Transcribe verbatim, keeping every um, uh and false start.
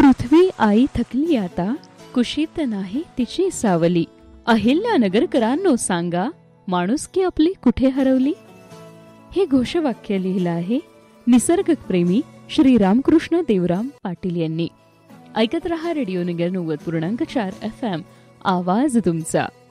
पृथ्वी आई थकली आता, कुशीत नाही तिची सावली. अहिल्यानगरकरांनो सांगा, माणुसकी आपली कुठे हरवली. हे घोषवाक्य लिहिलं आहे निसर्गप्रेमी श्री रामकृष्ण देवराम पाटील यांनी. ऐकत रहा रेडिओ नगर नव्वद पूर्णांक चार एफ एम, आवाज तुमचा.